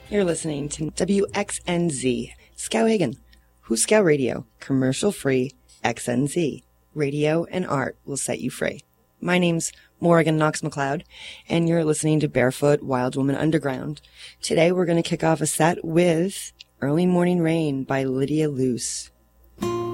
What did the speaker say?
You're listening to WXNZ, Skowhegan, Who's Scow Radio, commercial-free XNZ. Radio and art will set you free. My name's Morrigan Knox McLeod, and you're listening to Barefoot Wild Woman Underground. Today we're going to kick off a set with Early Morning Rain by Lydia Luce.